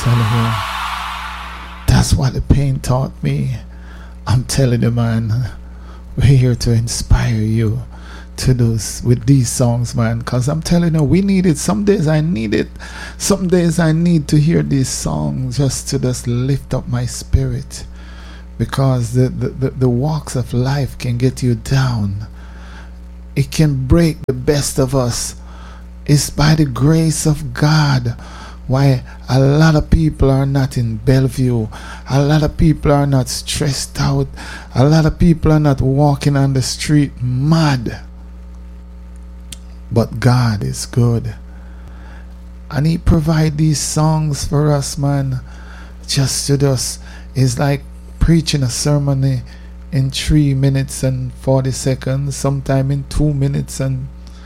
Telling you, that's what the pain taught me. I'm telling you, man, we're here to inspire you to do with these songs, man, because I'm telling you, we need it. Some days I need it. Some days I need to hear these songs just to just lift up my spirit, because the walks of life can get you down. It can break the best of us. It's by the grace of God why a lot of people are not in Bellevue. A lot of people are not stressed out. A lot of people are not walking on the street mad. But God is good. And He provide these songs for us, man. Just to just, it's like preaching a sermon in 3 minutes and 40 seconds, sometime in 2 minutes and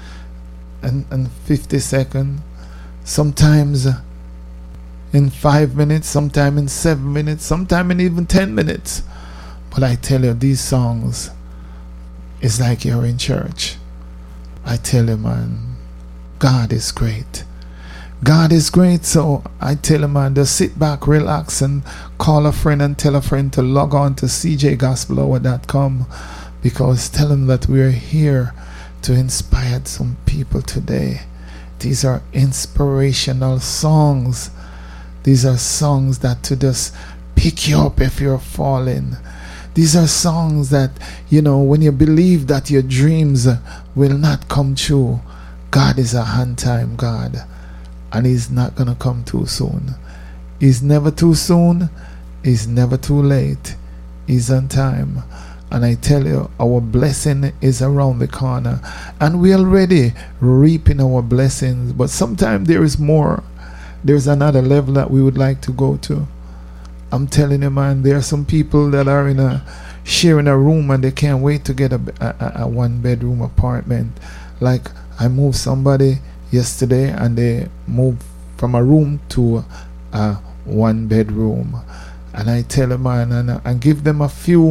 50 seconds, sometimes in 5 minutes, sometime in 7 minutes, sometime in even 10 minutes. But I tell you, these songs, it's like you're in church. I tell you, man, God is great. God is great. So I tell you, man, just sit back, relax, and call a friend and tell a friend to log on to cjgospelhour.com, because tell them that we're here to inspire some people today. These are inspirational songs. These are songs that to just pick you up if you're falling. These are songs that, you know, when you believe that your dreams will not come true, God is a on-time God, and He's not going to come too soon. He's never too soon. He's never too late. He's on time. And I tell you, our blessing is around the corner, and we're already reaping our blessings. But sometimes there is more. There's another level that we would like to go to. I'm telling you, man, there are some people that are sharing a room, and they can't wait to get a 1-bedroom apartment. Like, I moved somebody yesterday, and they moved from a room to a 1-bedroom. And I tell them, man, and give them a few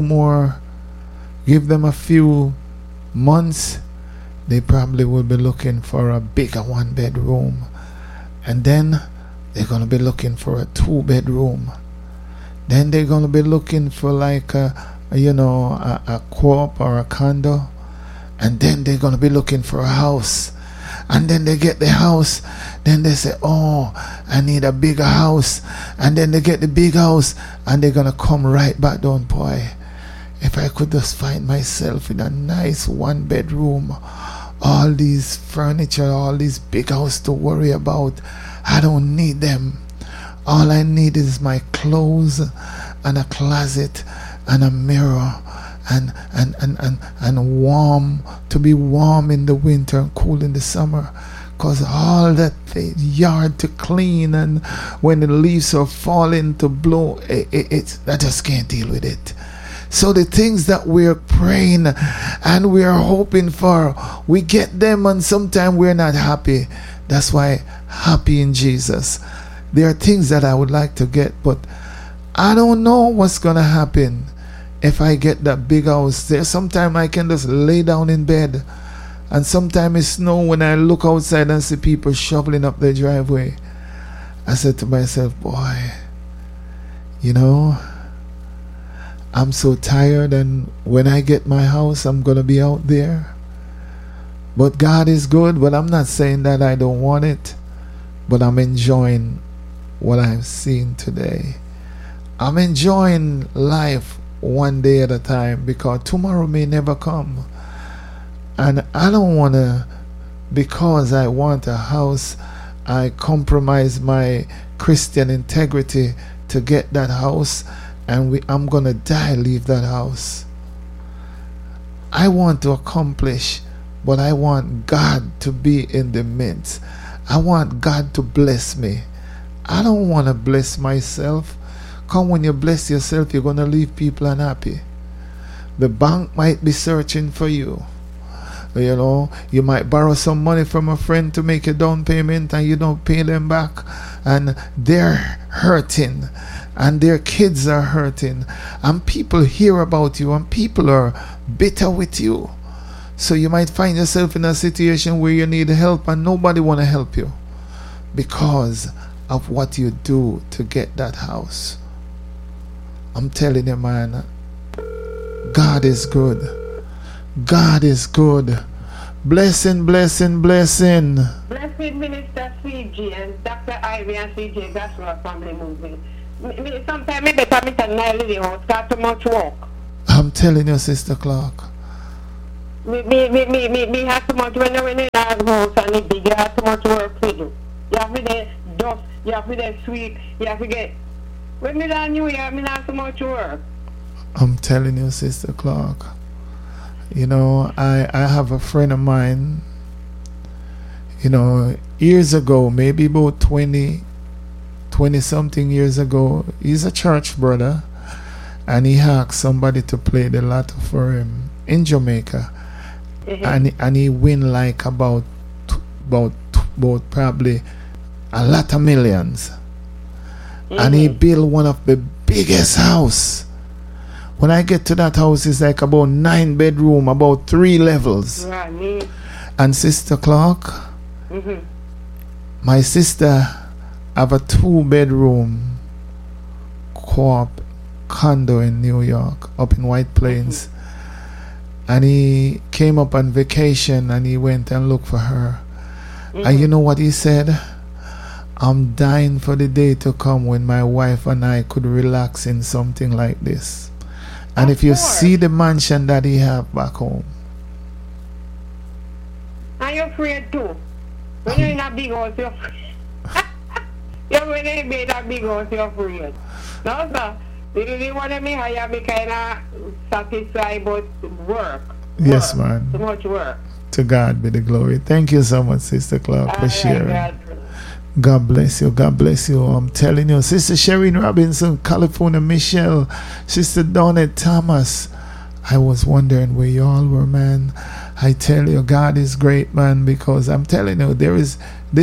months, they probably will be looking for a bigger 1-bedroom. And then they're going to be looking for a 2-bedroom. Then they're going to be looking for like a co-op or a condo. And then they're going to be looking for a house. And then they get the house. Then they say, oh, I need a bigger house. And then they get the big house, and they're going to come right back down, boy. If I could just find myself in a nice 1-bedroom, all these furniture, all these big house to worry about, I don't need them. All I need is my clothes and a closet and a mirror and warm, to be warm in the winter and cool in the summer. Because all that yard to clean, and when the leaves are falling to blow, I just can't deal with it. So the things that we're praying and we're hoping for, we get them, and sometimes we're not happy. That's why happy in Jesus. There are things that I would like to get, but I don't know what's going to happen if I get that big house. There, sometimes I can just lay down in bed, and sometimes it's snow when I look outside and see people shoveling up their driveway. I said to myself, boy, you know, I'm so tired, and when I get my house, I'm going to be out there. But God is good, but I'm not saying that I don't want it. But I'm enjoying what I've seen today. I'm enjoying life one day at a time, because tomorrow may never come. And I don't want to, because I want a house, I compromise my Christian integrity to get that house, and I'm going to die, leave that house. I want to accomplish, but I want God to be in the midst. I want God to bless me. I don't want to bless myself. Come, when you bless yourself, you're going to leave people unhappy. The bank might be searching for you. You know, you might borrow some money from a friend to make a down payment, and you don't pay them back, and they're hurting, and their kids are hurting, and people hear about you, and people are bitter with you. So you might find yourself in a situation where you need help, and nobody want to help you, because of what you do to get that house. I'm telling you, man, God is good. God is good. Blessing, blessing, blessing. Blessed Minister CJ and Dr. Ivy and CJ, that's what family moving. Sometimes maybe better me than my living house, got too much work. I'm telling you, Sister Clark. Me have too much when you're in our house and it's big, you have too much work to do. You have to get dust, you have to get sweep, you have to get... When me done New Year, me have too much work. I'm telling you, Sister Clark. You know, I have a friend of mine, you know, years ago, maybe about 20 something years ago, he's a church brother, and he asked somebody to play the lotto for him in Jamaica. And he win like about probably a lot of millions. And he built one of the biggest house. When I get to that house, it's like about 9 bedroom, about 3 levels. Right. And Sister Clark, my sister have a 2 bedroom co-op condo in New York, up in White Plains. And he came up on vacation and he went and looked for her. And you know what he said? I'm dying for the day to come when my wife and I could relax in something like this. And if you see the mansion that he have back home. And you're afraid too. When you're in a big house, you're afraid. When you're in a big house, you're afraid. No, sir. You didn't want me hire me kind of satisfied but work. Yes, man. Too much work. To God be the glory. Thank you so much, Sister Clark, for sharing. God bless you. God bless you. I'm telling you, Sister Shereen Robinson, California, Michelle, Sister Donette Thomas. I was wondering where you all were, man. I tell you, God is great, man, because I'm telling you, there is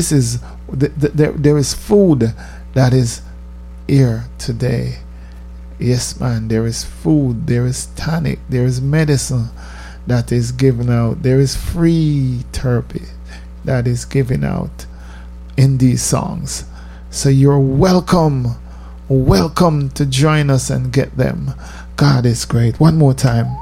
food that is here today. Yes, man, there is food, there is tonic, there is medicine that is given out. There is free therapy that is given out in these songs. So you're welcome to join us and get them. God is great. One more time.